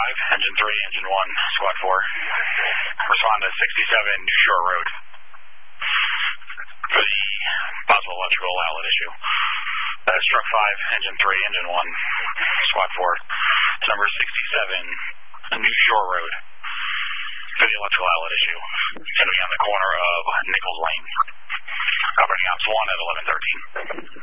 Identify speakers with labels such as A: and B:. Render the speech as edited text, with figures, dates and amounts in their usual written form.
A: engine 3, engine 1, squad 4. Respond to 67 New Shore Road for the possible electrical outlet issue. Struck 5, engine 3, engine 1, squad 4. It's number 67 New Shore Road for the electrical outlet issue. It's going to be on the corner of Nichols Lane. Operating ops 1 at 11:13.